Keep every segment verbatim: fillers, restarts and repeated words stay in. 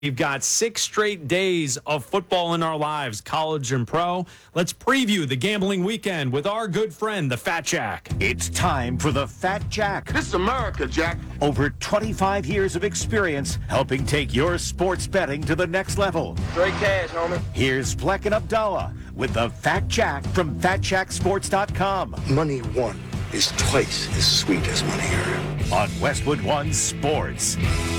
We've got six straight days of football in our lives, college and pro. Let's preview the gambling weekend with our good friend, the Fat Jack. It's time for the Fat Jack. This is America, Jack. Over twenty-five years of experience helping take your sports betting to the next level. Straight cash, homie. Here's Fleck and Abdallah with the Fat Jack from fat jack sports dot com. Money won is twice as sweet as money earned. On Westwood One Sports.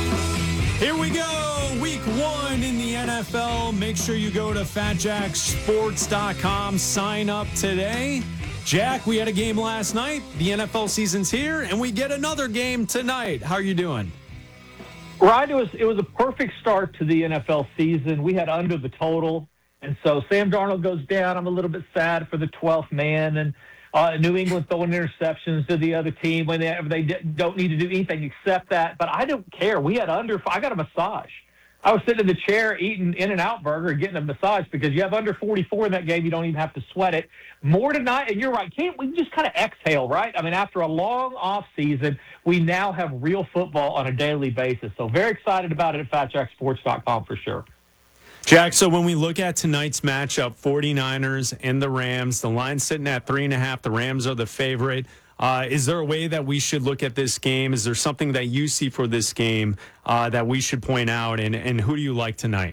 Here we go, week one in the N F L. Make sure you go to fat jack sports dot com, sign up today. Jack, we had a game last night. The N F L season's here, and we get another game tonight. How are you doing? Right, it was it was a perfect start to the N F L season. We had under the total, and so Sam Darnold goes down. I'm a little bit sad for the twelfth man, and uh, New England throwing interceptions to the other team when they they don't need to do anything except that. But I don't care. We had under. I got a massage. I was sitting in the chair eating In-N-Out Burger, getting a massage because you have under forty-four in that game. You don't even have to sweat it. More tonight, and you're right. Can't we just kind of exhale, right? I mean, after a long off season, we now have real football on a daily basis. So very excited about it at fat jack sports dot com for sure. Jack, so when we look at tonight's matchup, 49ers and the Rams, the line's sitting at three and a half. The Rams are the favorite. Uh, is there a way that we should look at this game? Is there something that you see for this game uh, that we should point out? And, and who do you like tonight?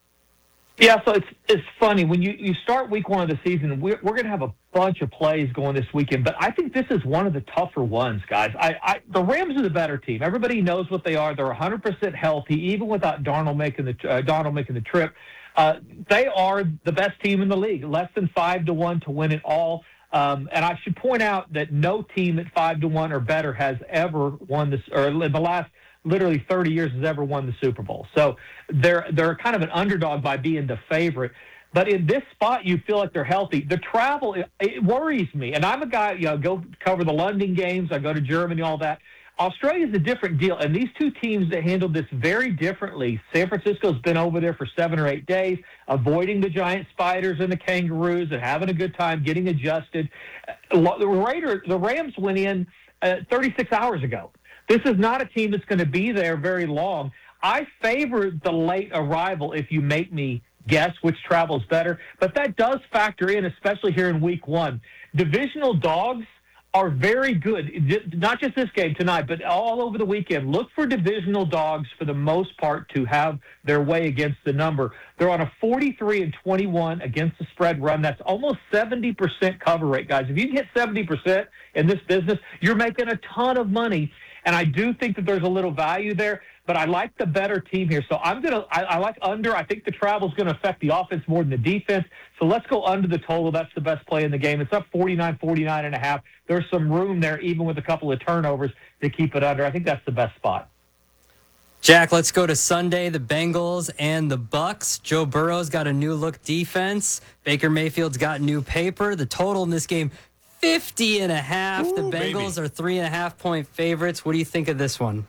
Yeah, so it's it's funny. When you, you start week one of the season, we're, we're going to have a bunch of plays going this weekend. But I think this is one of the tougher ones, guys. I, I The Rams are the better team. Everybody knows what they are. They're one hundred percent healthy, even without Darnold making the uh, Darnold making the trip. Uh, they are the best team in the league, less than five to one to win it all. Um, and I should point out that no team at five to one or better has ever won this, or in the last literally thirty years has ever won the Super Bowl. So they're they're kind of an underdog by being the favorite. But in this spot, you feel like they're healthy. The travel, it, it worries me. And I'm a guy, you know, go cover the London games. I go to Germany, all that. Australia's a different deal. And these two teams that handled this very differently. San Francisco's been over there for seven or eight days, avoiding the giant spiders and the kangaroos and having a good time, getting adjusted. The Raiders, the Rams went in uh, thirty-six hours ago. This is not a team that's going to be there very long. I favor the late arrival if you make me guess which travel's better, but that does factor in, especially here in week one. Divisional dogs are very good, not just this game tonight, but all over the weekend. Look for divisional dogs for the most part to have their way against the number. They're on a forty-three and twenty-one against the spread run. That's almost seventy percent cover rate, guys. If you can hit seventy percent in this business, you're making a ton of money. And I do think that there's a little value there, but I like the better team here. So I'm going to, I like under. I think the travel is going to affect the offense more than the defense. So let's go under the total. That's the best play in the game. It's up forty-nine, forty-nine and a half. There's some room there, even with a couple of turnovers, to keep it under. I think that's the best spot. Jack, let's go to Sunday, the Bengals and the Bucks. Joe Burrow's got a new look defense. Baker Mayfield's got new paper. The total in this game, fifty and a half. Ooh, the Bengals baby. are three and a half point favorites. What do you think of this one?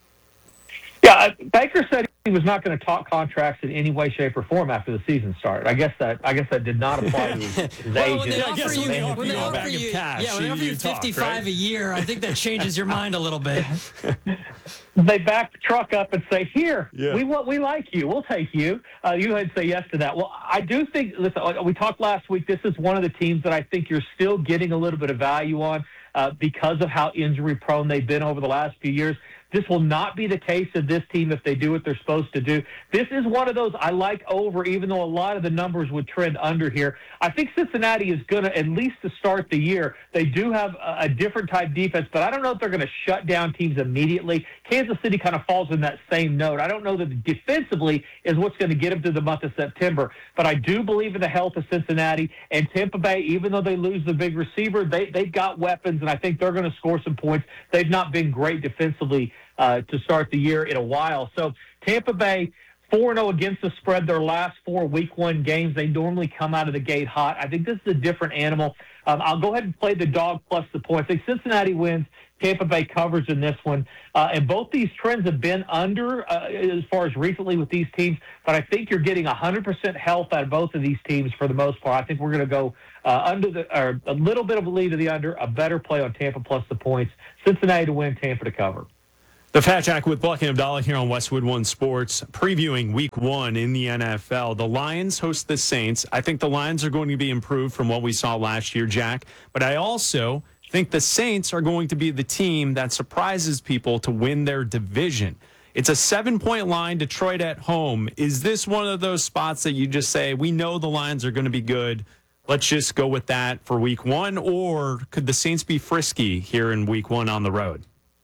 Yeah, Baker said he was not going to talk contracts in any way, shape, or form after the season started. I guess that I guess that did not apply to his, his well, agent. When they offer you, when when they offer you, cash, yeah, when they offer you fifty-five talk, right? a year, I think that changes your mind a little bit. They back the truck up and say, "Here, yeah. we want, we like you. We'll take you." Uh, you had to say yes to that. Well, I do think. Listen, we talked last week. This is one of the teams that I think you're still getting a little bit of value on uh, because of how injury prone they've been over the last few years. This will not be the case of this team if they do what they're supposed to do. This is one of those I like over, even though a lot of the numbers would trend under here. I think Cincinnati is going to, at least to start the year, they do have a, a different type defense, but I don't know if they're going to shut down teams immediately. Kansas City kind of falls in that same note. I don't know that defensively is what's going to get them to the month of September, but I do believe in the health of Cincinnati and Tampa Bay. Even though they lose the big receiver, they, they've got weapons, and I think they're going to score some points. They've not been great defensively Uh, to start the year in a while. So Tampa Bay, four and oh against the spread their last four week one games. They normally come out of the gate hot. I think this is a different animal. Um, I'll go ahead and play the dog plus the points. I think Cincinnati wins. Tampa Bay covers in this one. Uh, and both these trends have been under uh, as far as recently with these teams. But I think you're getting one hundred percent health out of both of these teams for the most part. I think we're going to go uh, under the or a little bit of a lead to the under, a better play on Tampa plus the points. Cincinnati to win, Tampa to cover. The Fat Jack with Buck and Abdallah here on Westwood One Sports, previewing week one in the N F L. The Lions host the Saints. I think the Lions are going to be improved from what we saw last year, Jack. But I also think the Saints are going to be the team that surprises people to win their division. It's a seven-point line, Detroit at home. Is this one of those spots that you just say, we know the Lions are going to be good, let's just go with that for week one? Or could the Saints be frisky here in week one on the road?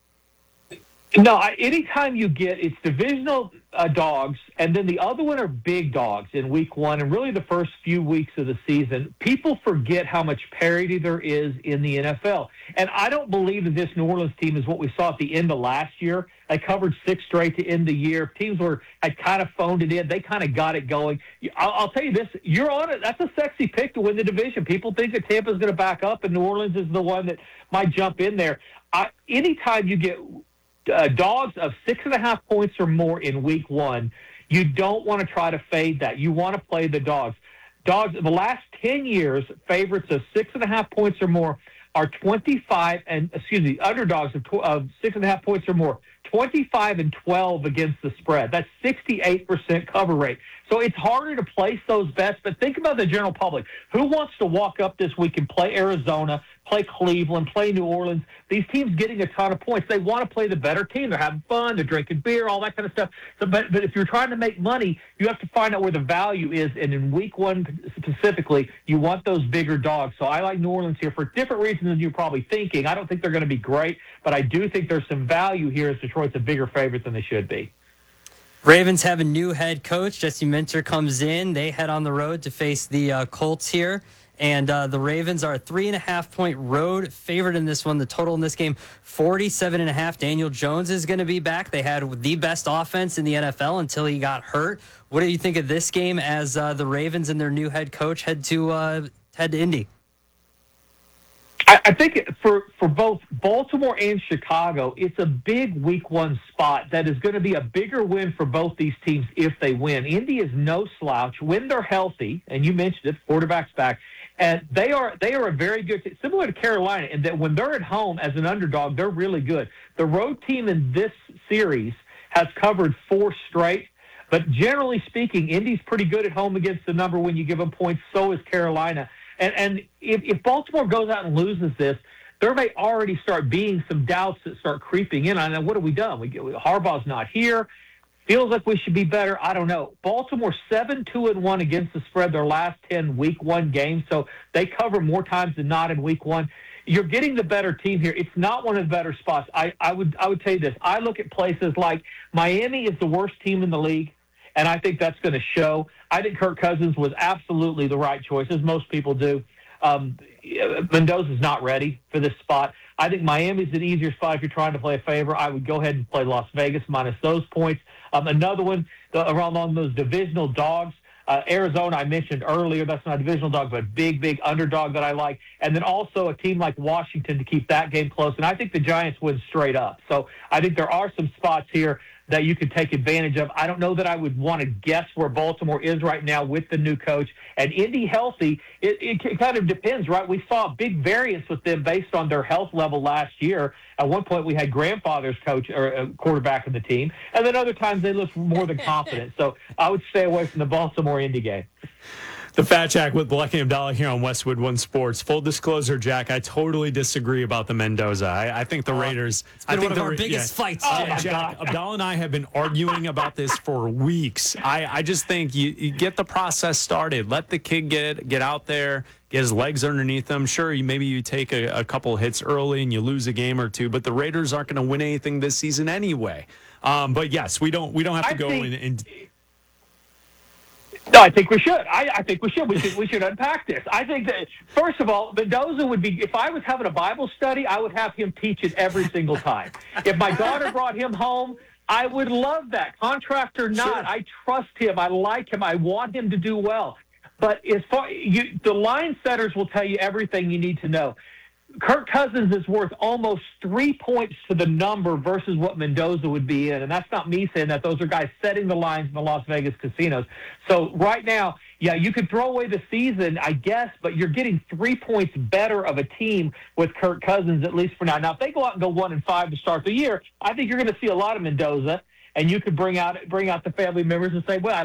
No, I, anytime you get, it's divisional uh, dogs, and then the other one are big dogs in week one, and really the first few weeks of the season, people forget how much parity there is in the N F L. And I don't believe that this New Orleans team is what we saw at the end of last year. They covered six straight to end the year. Teams were had kind of phoned it in. They kind of got it going. I'll, I'll tell you this, you're on it. That's a sexy pick to win the division. People think that Tampa's going to back up, and New Orleans is the one that might jump in there. I, anytime you get Uh, dogs of six and a half points or more in week one, you don't want to try to fade that. You want to play the dogs. Dogs, the last ten years, favorites of six and a half points or more are twenty-five and, excuse me, underdogs of, tw- of six and a half points or more, twenty-five and twelve against the spread. That's sixty-eight percent cover rate. So it's harder to place those bets, but think about the general public. Who wants to walk up this week and play Arizona, play Cleveland, play New Orleans? These teams getting a ton of points. They want to play the better team. They're having fun. They're drinking beer, all that kind of stuff. So, but, but if you're trying to make money, you have to find out where the value is. And in week one specifically, you want those bigger dogs. So I like New Orleans here for different reasons than you're probably thinking. I don't think they're going to be great, but I do think there's some value here as Detroit's a bigger favorite than they should be. Ravens have a new head coach. Jesse Minter comes in. They head on the road to face the uh, Colts here. And uh, the Ravens are a three and a half point road favorite in this one. The total in this game, forty-seven and a half. Daniel Jones is going to be back. They had the best offense in the N F L until he got hurt. What do you think of this game as uh, the Ravens and their new head coach head to uh, head to Indy? I, I think for, for both Baltimore and Chicago, it's a big week one spot that is going to be a bigger win for both these teams if they win. Indy is no slouch. When they're healthy, and you mentioned it, quarterback's back, and they are they are a very good team, similar to Carolina, in that when they're at home as an underdog, they're really good. The road team in this series has covered four straight, but generally speaking, Indy's pretty good at home against the number when you give them points. So is Carolina. And and if, if Baltimore goes out and loses this, there may already start being some doubts that start creeping in. I know, what have we done? We, we Harbaugh's not here. Feels like we should be better. I don't know. Baltimore seven two and one against the spread their last ten week one games, so they cover more times than not in week one. You're getting the better team here. It's not one of the better spots. I, I would I would tell you this. I look at places like Miami is the worst team in the league, and I think that's going to show. I think Kirk Cousins was absolutely the right choice, as most people do. Um, Mendoza's not ready for this spot. I think Miami's an easier spot if you're trying to play a favor. I would go ahead and play Las Vegas minus those points. Um, another one the, around along those divisional dogs. Uh, Arizona, I mentioned earlier, that's not a divisional dog, but a big, big underdog that I like. And then also a team like Washington to keep that game close. And I think the Giants win straight up. So I think there are some spots here that you could take advantage of. I don't know that I would want to guess where Baltimore is right now with the new coach. And Indy healthy, it, it kind of depends, right? We saw a big variance with them based on their health level last year. At one point, we had grandfather's coach or uh, quarterback in the team. And then other times they looked more than confident. So I would stay away from the Baltimore-Indy game. The Fat Jack with Black and Abdallah here on Westwood One Sports. Full disclosure, Jack, I totally disagree about the Mendoza. I, I think the Raiders. It's been I think one of the, our biggest yeah. fights. Oh, Jack. my Jack, God. Abdallah and I have been arguing about this for weeks. I, I just think you, you get the process started. Let the kid get get out there, get his legs underneath him. Sure, you, maybe you take a, a couple hits early and you lose a game or two, but the Raiders aren't going to win anything this season anyway. Um, but yes, we don't we don't have to I go think- in and. No, I think we should. I, I think we should. We should. We should unpack this. I think that first of all, Mendoza would be. If I was having a Bible study, I would have him teach it every single time. If my daughter brought him home, I would love that. Contract or not, Sure. I trust him. I like him. I want him to do well. But as far you, the line setters will tell you everything you need to know. Kirk Cousins is worth almost three points to the number versus what Mendoza would be in. And that's not me saying that. Those are guys setting the lines in the Las Vegas casinos. So right now, yeah, you could throw away the season, I guess, but you're getting three points better of a team with Kirk Cousins, at least for now. Now, if they go out and go one and five to start the year, I think you're going to see a lot of Mendoza, and you could bring out bring out the family members and say, well, I